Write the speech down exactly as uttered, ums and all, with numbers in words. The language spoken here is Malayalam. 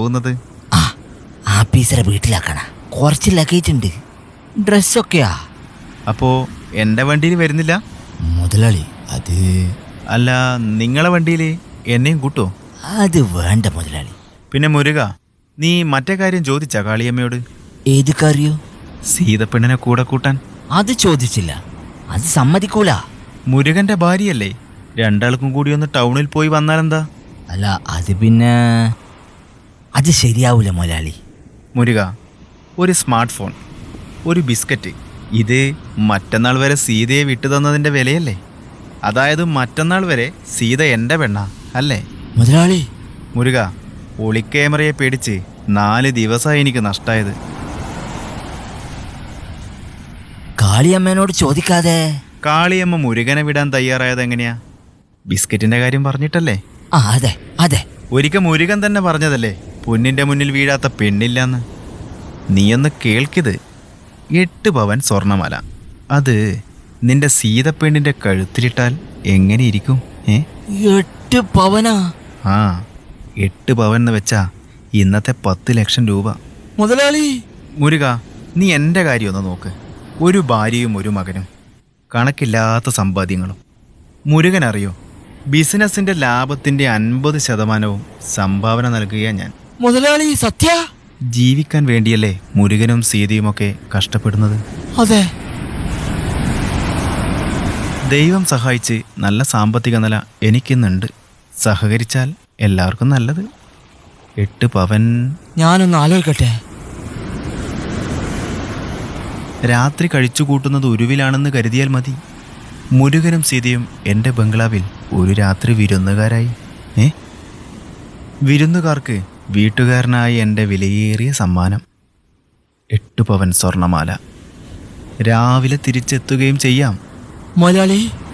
പോകുന്നത്? ആ ആപ്പീസറെ വീട്ടിലാക്കണ. കുറച്ച് ലഗേജ് ഉണ്ട്, ഡ്രസ്സൊക്കെയാ. അപ്പോ എൻ്റെ വണ്ടിയിൽ വരുന്നില്ല മുതലാളി? അത് അല്ല, നിങ്ങളെ വണ്ടിയിൽ എന്നെയും കൂട്ടോ? അത് വേണ്ട മുതലാളി. പിന്നെ മുരുക, നീ മറ്റേ കാര്യം ചോദിച്ചാ കാളിയമ്മയോട്? ഏത് കാര്യോ? സീതപ്പെണ്ണിനെ കൂടെ കൂട്ടാൻ. അത് ചോദിച്ചില്ല, അത് സമ്മതിക്കൂല. മുരുകന്റെ ഭാര്യയല്ലേ, രണ്ടാൾക്കും കൂടി ഒന്ന് ടൗണിൽ പോയി വന്നാലെന്താ? അല്ല അത് പിന്നെ അത് ശരിയാവൂല മുതലാളി. മുരുക, ഒരു സ്മാർട്ട് ഫോൺ, ഒരു ബിസ്ക്കറ്റ്, ഇത് മറ്റന്നാൾ വരെ സീതയെ വിട്ടു തന്നതിൻ്റെ വിലയല്ലേ? അതായത് മറ്റന്നാൾ വരെ സീത എൻ്റെ പെണ്ണ അല്ലേ മുതലാളി? മുരുക, ഒളിക്യാമറയെ പേടിച്ച് നാല് ദിവസമായി എനിക്ക് നഷ്ടമായത്. കാളിയമ്മേനോട് ചോദിക്കാതെ? കാളിയമ്മ മുരുകനെ വിടാൻ തയ്യാറായത് എങ്ങനെയാ? ബിസ്ക്കറ്റിന്റെ കാര്യം പറഞ്ഞിട്ടല്ലേ? ആ അതെ അതെ. ഒരിക്കൽ മുരുകൻ തന്നെ പറഞ്ഞതല്ലേ പൊന്നിന്റെ മുന്നിൽ വീഴാത്ത പെണ്ണില്ലാന്ന്. നീയൊന്ന് കേൾക്കിത്. എട്ട് പവൻ സ്വർണ്ണമാല, അത് നിന്റെ സീതപ്പെണ്ണിന്റെ കഴുത്തിലിട്ടാൽ എങ്ങനെയിരിക്കും? ഏ എട്ട് പവനാ? ആ, എട്ട് പവൻ എന്ന് വെച്ചാ ഇന്നത്തെ പത്ത് ലക്ഷം രൂപ. മുതലാളി! മുരുക, നീ എൻ്റെ കാര്യം ഒന്ന് നോക്ക്. ഒരു ഭാര്യയും ഒരു മകനും, കണക്കില്ലാത്ത സമ്പാദ്യങ്ങളും. മുരുകൻ അറിയോ, ബിസിനസിന്റെ ലാഭത്തിന്റെ അൻപത് ശതമാനവും സംഭാവന നൽകുകയാണ് ഞാൻ. മുതലാളി സത്യ? ജീവിക്കാൻ വേണ്ടിയല്ലേ മുരുകനും സീതയുമൊക്കെ കഷ്ടപ്പെടുന്നത്? അതെ. ദൈവം സഹായിച്ച് നല്ല സാമ്പത്തിക നില എനിക്കിന്നുണ്ട്. സഹകരിച്ചാൽ എല്ലാവർക്കും നല്ലത്. എട്ട് പവൻ. ഞാനൊന്ന് ആലോചിക്കട്ടെ. രാത്രി കഴിച്ചു കൂട്ടുന്നത് ഉരുവിലാണെന്ന് കരുതിയാൽ മതി. മുരുകനും സീതയും എൻ്റെ ബംഗ്ലാവിൽ ഒരു രാത്രി വിരുന്നുകാരായി. ഏ വിരുന്നുകാർക്ക് വീട്ടുകാരനായ എൻ്റെ വിലയേറിയ സമ്മാനം എട്ട് പവൻ സ്വർണ്ണമാല. രാവിലെ തിരിച്ചെത്തുകയും ചെയ്യാം. മുതലാളി